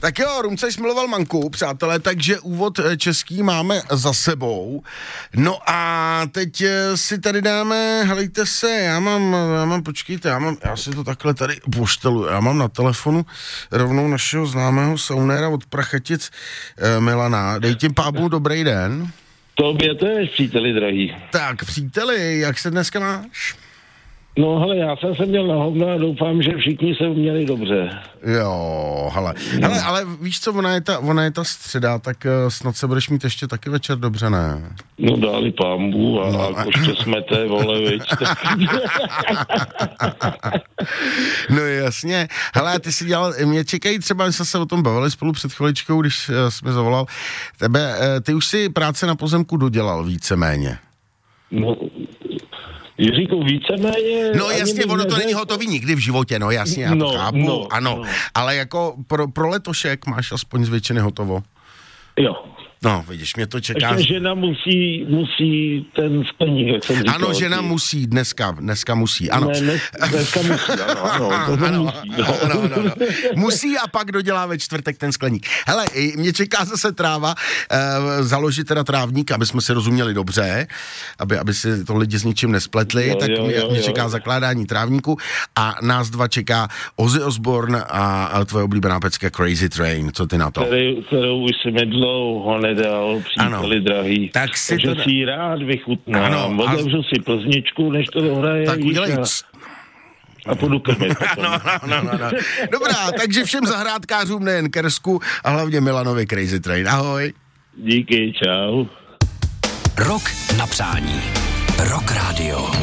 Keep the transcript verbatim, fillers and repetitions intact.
Tak jo, Rumcaj smiloval manku, přátelé, takže úvod český máme za sebou. No a teď si tady dáme, helejte se, já mám, já mám, počkejte, já mám, já si to takhle tady poštelu, já mám na telefonu rovnou našeho známého saunéra od Prachatic eh, Milana. Dej tím pábu dobrý den. Tobě to je, příteli drahý. Tak, příteli, jak se dneska máš? No hele, já jsem se měl na hovno a doufám, že všichni se měli dobře. Jo, hele, hele, ale víš co, ona je ta, ona je ta středa, tak uh, snad se budeš mít ještě taky večer dobře, ne? No dali pámbu a, no, a koště smete, vole, viď. No jasně, hele, ty jsi dělal, mě čekají třeba, my jsme se o tom bavili spolu před chviličkou, když uh, jsme zavolal tebe, uh, ty už si práce na pozemku dodělal víceméně. No, Jiříku, víceméně... No jasně, ono to není hotový nikdy v životě, no jasně, já to no, chápu, no, ano, no. Ale jako pro, pro letošek máš aspoň z většiny hotovo. Jo. No, vidíš, mě to čeká... Ještě žena musí, musí ten skleník, jak jsem říkal. Ano, žena musí, dneska, dneska musí, ano. Ne, dnes, dneska musí, ano, ano, to ano, musí. No. Ano, ano, ano. Musí a pak dodělá ve čtvrtek ten skleník. Hele, mě čeká zase tráva, e, založit teda trávník, aby jsme si rozuměli dobře, aby, aby si to lidi s ničím nespletli, jo, tak jo, mě, jo, mě jo. čeká zakládání trávníku a nás dva čeká Ozzy Osbourne a, a tvoje oblíbená pecka Crazy Train, co ty na to? Který, kterou už si mi dlouho nedal, příteli drahý. Tak si Takže to... si ji rád vychutnám. Otevřu si plzničku, než to dohraje. Tak udělej... A půjdu krmit. no, no, no, no, no. Dobrá, takže všem zahrádkářům, nejen Kersku, a hlavně Milanovi Crazy Train. Ahoj. Díky, čau. Rok na přání. Rock Radio.